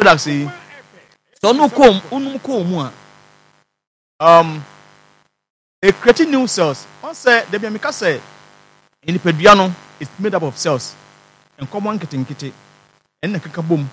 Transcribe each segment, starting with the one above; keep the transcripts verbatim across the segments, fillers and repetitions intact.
products yi so no kom unum kom mu a um a creating new cells on say the biamika say in the no it's made up of cells and common nkete and kaka boom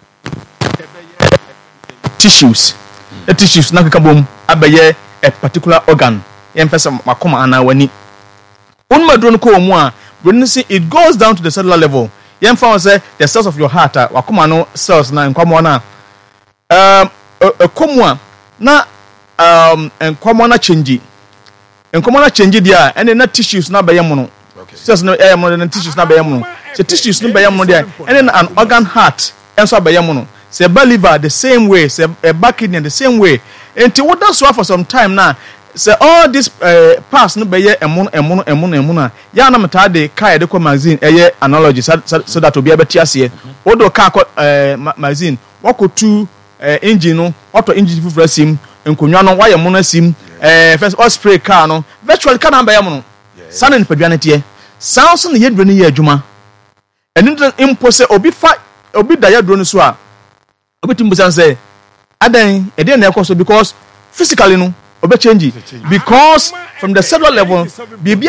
tissues the tissues na kaka boom abaye a particular organ yem pesa makoma ana wani unma drone ko mu a when see it goes down to the cellular level yem fa say the cells of your heart wakoma no cells na nkwamo na um a komwa na um nkwamo na change nkwamo na change dia and na tissues na baye mu no cells no eh mu na tissues na baye mu no so tissues no baye mu dia and an organ heart enso baye mu no say liver the same way say a back kidney the same way until what that's for some time now say all this uh, pass no be ye emu emu emu emu na ya na meta de kai de ko magazine eye analogy so, so, so that obi abeti ase wo do ka uh, magazine wako tu uh, engine no auto engine fu frasim enkonwa no wa ye mu no asim eh first all spray car no virtually car na be ye mu no sana ni padwane tie sounds no ye dro ni ye adwuma enu impo se obi fa obi da ye dro no so a obi timbu san say adan e dey na ekoso because physically no obe change because from the cellular level bibia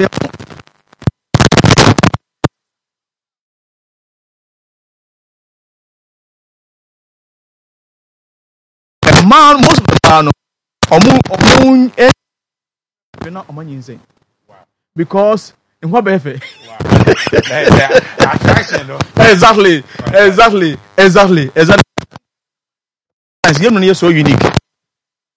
man most of the time omu omu e na omanyin say because in what be fe exactly exactly exactly exactly you know you're so unique